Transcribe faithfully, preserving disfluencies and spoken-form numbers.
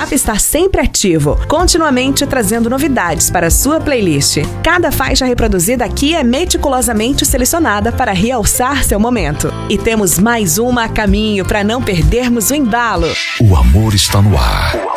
Zap está sempre ativo, continuamente trazendo novidades para a sua playlist. Cada faixa reproduzida aqui é meticulosamente selecionada para realçar seu momento. E temos mais uma a caminho para não perdermos o embalo. O amor está no ar.